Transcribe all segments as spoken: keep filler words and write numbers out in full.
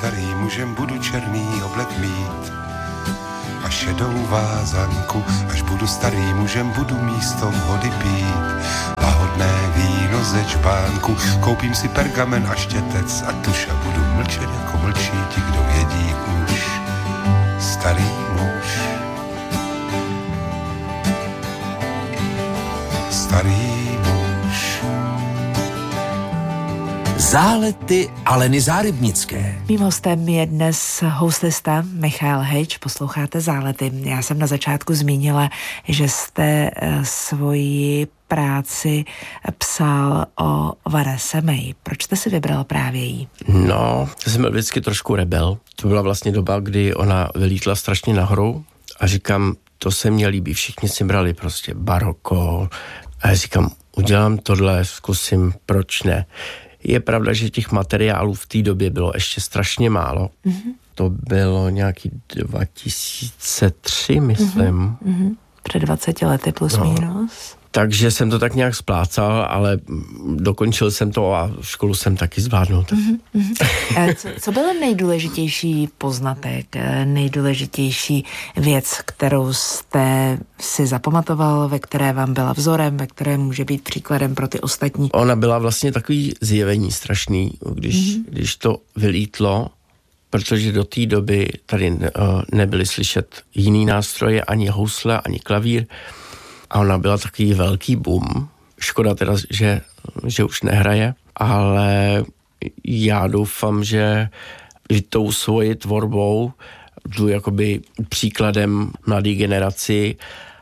starý mužem, budu černý oblek mít a šedou vázanku. Až budu starý mužem, budu místo vody pít lahodné víno ze čbánku. Koupím si pergamen a štětec a tuš a budu mlčet jako mlčí ti, kdo vědí už. Starý muž, starý muž. Zálety Aleny Zárybnické. Mým hostem je dnes houslista Michal Hejč, posloucháte Zálety. Já jsem na začátku zmínila, že jste svoji práci psal o Vanesse May. Proč jste si vybral právě jí? No, já jsem byl vždycky trošku rebel. To byla vlastně doba, kdy ona vylítla strašně nahoru a říkám, to se mně líbí, všichni si brali prostě baroko a já říkám, udělám tohle, zkusím, proč ne. Je pravda, že těch materiálů v té době bylo ještě strašně málo. Mm-hmm. To bylo nějaký dva tisíce tři, myslím. Mm-hmm. Před dvaceti lety plus no. minus. Takže jsem to tak nějak splácal, ale dokončil jsem to a školu jsem taky zvládnul. Mm-hmm. Co, co byl nejdůležitější poznatek, nejdůležitější věc, kterou jste si zapamatoval, ve které vám byla vzorem, ve které může být příkladem pro ty ostatní? Ona byla vlastně takový zjevení strašný, když, mm-hmm. když to vylítlo, protože do té doby tady uh, nebyly slyšet jiný nástroje, ani housle, ani klavír. A ona byla takový velký boom. Škoda teda, že, že už nehraje, ale já doufám, že tou svojí tvorbou jdu jakoby příkladem mladé generaci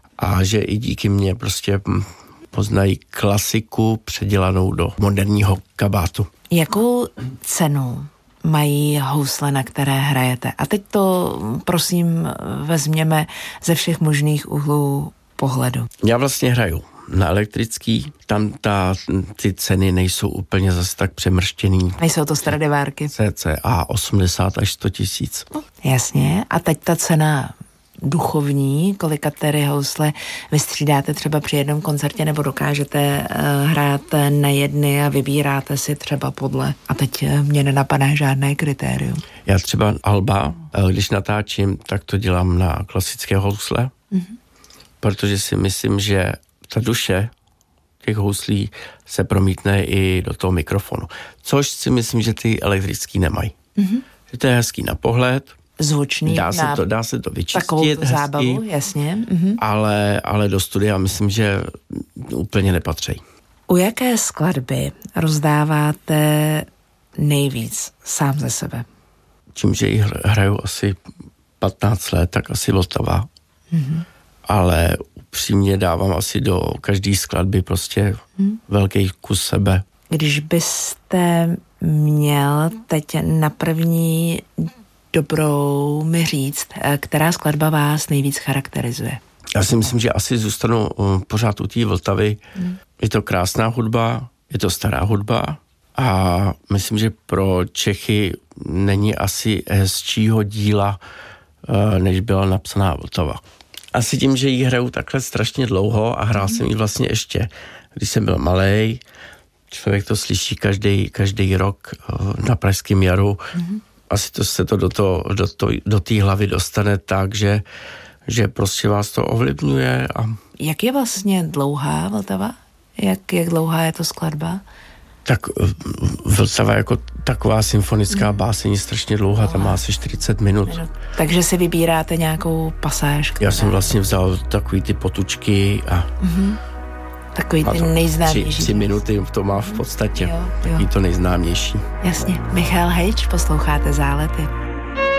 a že i díky mně prostě poznají klasiku předělanou do moderního kabátu. Jakou cenu mají housle, na které hrajete? A teď to, prosím, vezměme ze všech možných úhlů pohledu. Já vlastně hraju na elektrický, tam ta, ty ceny nejsou úplně zase tak přemrštěný. Nejsou to Stradivárky. cca osmdesát až sto tisíc. No, jasně. A teď ta cena duchovní, kolika tedy housle vystřídáte třeba při jednom koncertě, nebo dokážete uh, hrát na jedny a vybíráte si třeba podle. A teď uh, mě nenapadá žádné kritérium. Já třeba alba, když natáčím, tak to dělám na klasické housle. Mm-hmm. Protože si myslím, že ta duše těch houslí se promítne i do toho mikrofonu. Což si myslím, že ty elektrický nemají. Mm-hmm. Že to je hezký na pohled. Zvučný. Dá se na to, dá se to vyčistit. Takovou hezky, zábavu, jasně. Mm-hmm. Ale, ale do studia myslím, že úplně nepatří. U jaké skladby rozdáváte nejvíc sám ze sebe? Tím, že ji hraju asi patnáct let, tak asi Vltava. Mm-hmm. Ale upřímně dávám asi do každé skladby prostě hmm. velký kus sebe. Když byste měl teď na první dobrou mi říct, která skladba vás nejvíc charakterizuje? Já si myslím, že asi zůstanu pořád u té Vltavy. Hmm. Je to krásná hudba, je to stará hudba a myslím, že pro Čechy není asi hezčího díla, než byla napsaná Vltava. Asi tím, že ji hraju takhle strašně dlouho a hrál jsem ji vlastně ještě, když jsem byl malej. Člověk to slyší každý, každý rok na Pražském jaru. Mm-hmm. Asi to se to do, to, do, to, do té hlavy dostane tak, že, že prostě vás to ovlivňuje. A... Jak je vlastně dlouhá Vltava? Jak, jak dlouhá je to skladba? Tak Vltava jako taková symfonická mm. báseň je strašně dlouhá, tam má asi čtyřicet minut. minut. Takže si vybíráte nějakou pasáž? Já jsem vlastně vzal takový ty potučky a... Mm-hmm. Takový ty nejznámější. Tři, tři minuty to má v podstatě. Jo, jo. Takový to nejznámější. Jasně. Michal Hejč, posloucháte Zálety.